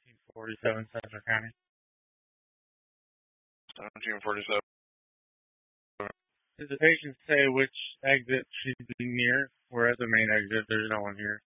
1747 Central County. 1747. Did the patient say which exit she'd be near? We're at the main exit. There's no one here.